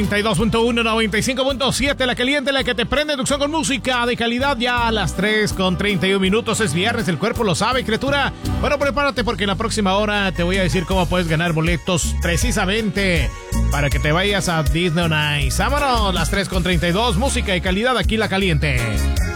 92.1, 95.7, la caliente, la que te prende, inducción con música de calidad ya a las 3:31. Es viernes, el cuerpo lo sabe, criatura. Bueno, prepárate porque en la próxima hora te voy a decir cómo puedes ganar boletos precisamente para que te vayas a Disney on Ice. Vámonos, las 3:32, música de calidad aquí la caliente.